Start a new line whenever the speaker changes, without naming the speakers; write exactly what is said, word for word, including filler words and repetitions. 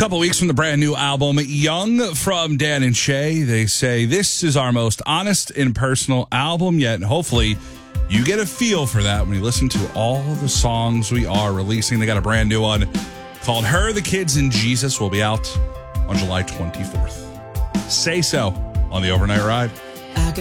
couple weeks from the brand new album, Young, from Dan and Shay. They say this is our most honest and personal album yet. And hopefully you get a feel for that when you listen to all the songs we are releasing. They got a brand new one called Her, the Kids, and Jesus will be out on July twenty-fourth. Say So on the Overnight Ride.